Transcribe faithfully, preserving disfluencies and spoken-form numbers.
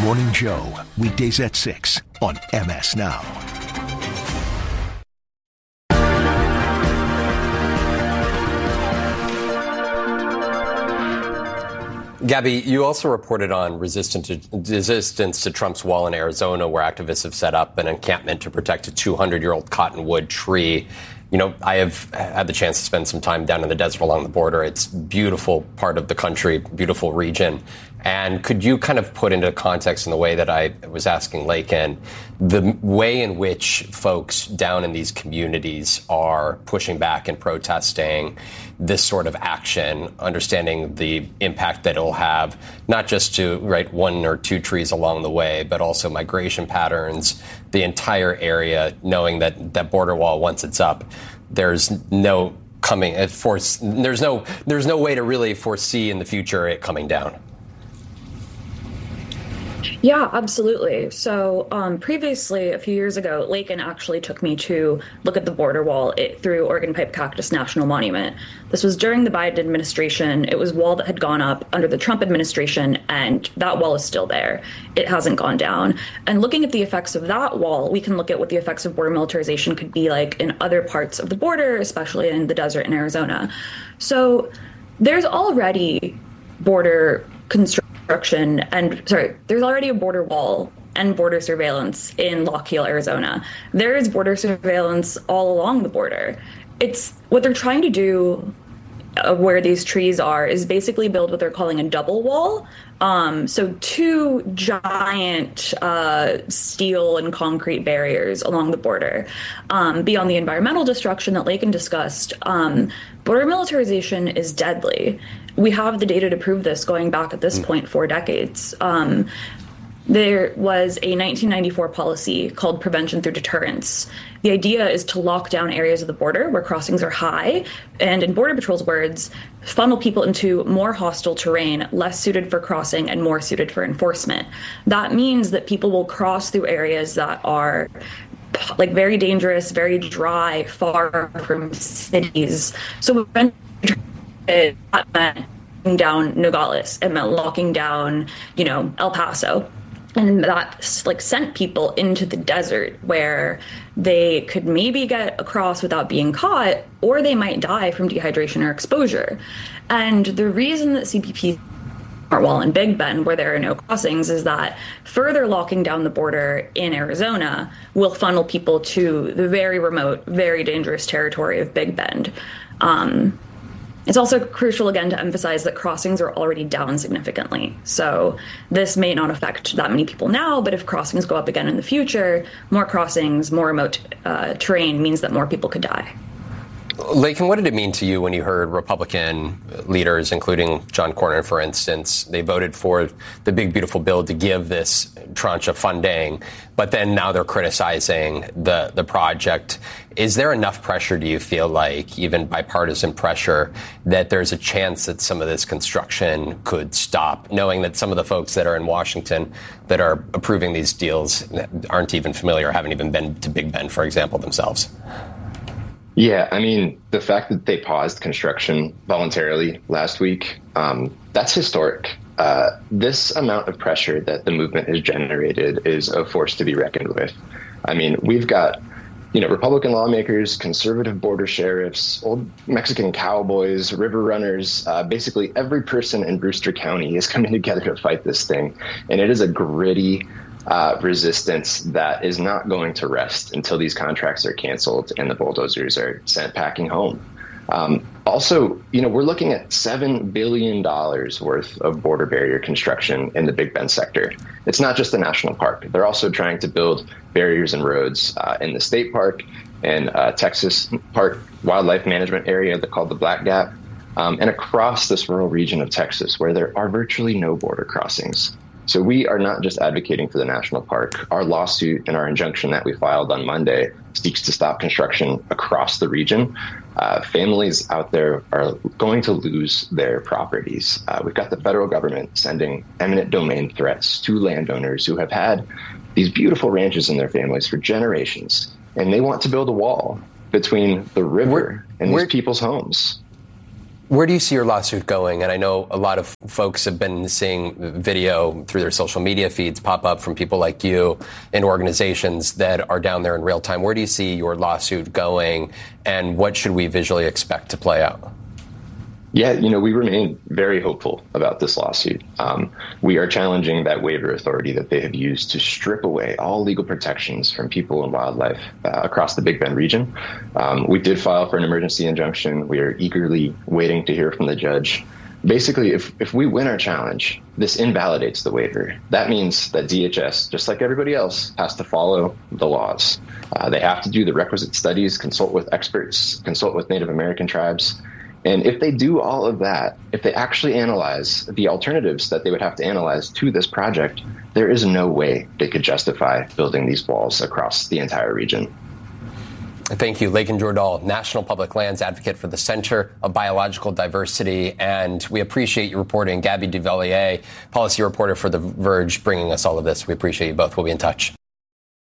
Morning Joe, weekdays at six on M S Now. Gabby, you also reported on resistance to, resistance to Trump's wall in Arizona, where activists have set up an encampment to protect a two hundred year old cottonwood tree. You know, I have had the chance to spend some time down in the desert along the border. It's a beautiful part of the country, beautiful region. And could you kind of put into context in the way that I was asking Laken, the way in which folks down in these communities are pushing back and protesting this sort of action, understanding the impact that it'll have, not just to right one or two trees along the way, but also migration patterns, the entire area, knowing that that border wall, once it's up, there's no coming, uh, force, there's no, there's no way to really foresee in the future it coming down. Yeah, absolutely. So um, previously, a few years ago, Laken actually took me to look at the border wall it, through Oregon Pipe Cactus National Monument. This was during the Biden administration. It was a wall that had gone up under the Trump administration, and that wall is still there. It hasn't gone down. And looking at the effects of that wall, we can look at what the effects of border militarization could be like in other parts of the border, especially in the desert in Arizona. So there's already border construction. And sorry, there's already a border wall and border surveillance in Lockheed, Arizona. There is border surveillance all along the border. It's what they're trying to do uh, where these trees are is basically build what they're calling a double wall. Um, so two giant uh, steel and concrete barriers along the border. Um, beyond the environmental destruction that Laken discussed, um, border militarization is deadly. We have the data to prove this going back at this point four decades. Um, there was a nineteen ninety-four policy called Prevention Through Deterrence. The idea is to lock down areas of the border where crossings are high, and in Border Patrol's words, funnel people into more hostile terrain, less suited for crossing and more suited for enforcement. That means that people will cross through areas that are like very dangerous, very dry, far from cities. So when it meant locking down Nogales, it meant locking down, you know, El Paso. And that like sent people into the desert where they could maybe get across without being caught, or they might die from dehydration or exposure. And the reason that C B P Wall and Big Bend, where there are no crossings, is that further locking down the border in Arizona will funnel people to the very remote, very dangerous territory of Big Bend. Um, It's also crucial, again, to emphasize that crossings are already down significantly. So this may not affect that many people now, but if crossings go up again in the future, more crossings, more remote uh, terrain means that more people could die. Laken, what did it mean to you when you heard Republican leaders, including John Cornyn, for instance, they voted for the big, beautiful bill to give this tranche of funding, but then now they're criticizing the, the project? Is there enough pressure, do you feel like, even bipartisan pressure, that there's a chance that some of this construction could stop, knowing that some of the folks that are in Washington that are approving these deals aren't even familiar, haven't even been to Big Bend, for example, themselves? Yeah, I mean, the fact that they paused construction voluntarily last week, um, that's historic. Uh, this amount of pressure that the movement has generated is a force to be reckoned with. I mean, we've got, you know, Republican lawmakers, conservative border sheriffs, old Mexican cowboys, river runners, uh, basically every person in Brewster County is coming together to fight this thing. And it is a gritty Uh, resistance that is not going to rest until these contracts are canceled and the bulldozers are sent packing home. Um, also, you know, we're looking at seven billion dollars worth of border barrier construction in the Big Bend sector. It's not just the national park. They're also trying to build barriers and roads uh, in the state park and uh, Texas Park Wildlife Management Area called the Black Gap, um, and across this rural region of Texas where there are virtually no border crossings. So we are not just advocating for the national park. Our lawsuit and our injunction that we filed on Monday seeks to stop construction across the region. Uh, families out there are going to lose their properties. Uh, we've got the federal government sending eminent domain threats to landowners who have had these beautiful ranches in their families for generations, and they want to build a wall between the river where, and these where, people's homes. Where do you see your lawsuit going? And I know a lot of folks have been seeing video through their social media feeds pop up from people like you in organizations that are down there in real time. Where do you see your lawsuit going, and what should we visually expect to play out? Yeah, you know, we remain very hopeful about this lawsuit. Um, we are challenging that waiver authority that they have used to strip away all legal protections from people and wildlife uh, across the Big Bend region. Um, we did file for an emergency injunction. We are eagerly waiting to hear from the judge. Basically, if, if we win our challenge, this invalidates the waiver. That means that D H S, just like everybody else, has to follow the laws. Uh, they have to do the requisite studies, consult with experts, consult with Native American tribes. And if they do all of that, if they actually analyze the alternatives that they would have to analyze to this project, there is no way they could justify building these walls across the entire region. Thank you. Laken Jordahl, National Public Lands Advocate for the Center of Biological Diversity. And we appreciate you reporting. Gabby Duvalier, policy reporter for The Verge, bringing us all of this. We appreciate you both. We'll be in touch.